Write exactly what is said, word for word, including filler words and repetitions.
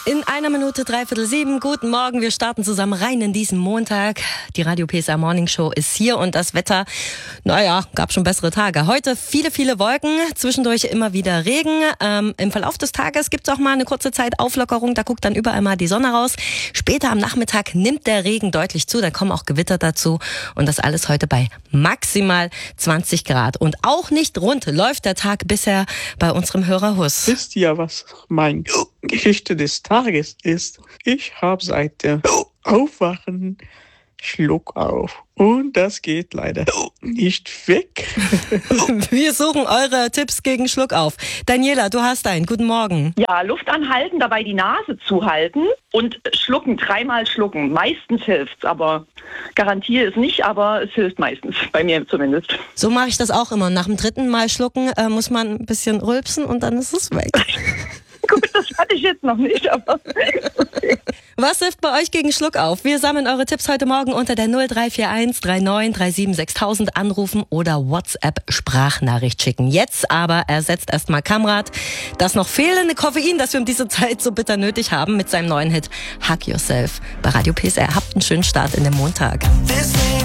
In einer Minute, dreiviertel sieben. Guten Morgen, wir starten zusammen rein in diesen Montag. Die Radio P S R Morning Show ist hier und das Wetter, naja, gab schon bessere Tage. Heute viele, viele Wolken, zwischendurch immer wieder Regen. Ähm, Im Verlauf des Tages gibt es auch mal eine kurze Zeit Auflockerung, da guckt dann überall mal die Sonne raus. Später am Nachmittag nimmt der Regen deutlich zu, dann kommen auch Gewitter dazu und das alles heute bei maximal zwanzig Grad. Und auch nicht rund läuft der Tag bisher bei unserem Hörer Huss. Wisst ihr, was meine Geschichte des Tages ist? Ich habe seit dem Aufwachen Schluck auf. Und das geht leider nicht weg. Wir suchen eure Tipps gegen Schluck auf. Daniela, du hast einen. Guten Morgen. Ja, Luft anhalten, dabei die Nase zuhalten und schlucken, dreimal schlucken. Meistens hilft's, aber garantiere es nicht, aber es hilft meistens, bei mir zumindest. So mache ich das auch immer. Nach dem dritten Mal schlucken äh, muss man ein bisschen rülpsen und dann ist es weg. Gut, das hatte ich jetzt noch nicht, aber okay. Was hilft bei euch gegen Schluck auf? Wir sammeln eure Tipps heute Morgen unter der null drei vier eins drei neun drei sieben sechs tausend anrufen oder WhatsApp-Sprachnachricht schicken. Jetzt aber ersetzt erstmal Kamrat das noch fehlende Koffein, das wir um diese Zeit so bitter nötig haben, mit seinem neuen Hit Hug Yourself bei Radio P S R. Habt einen schönen Start in den Montag.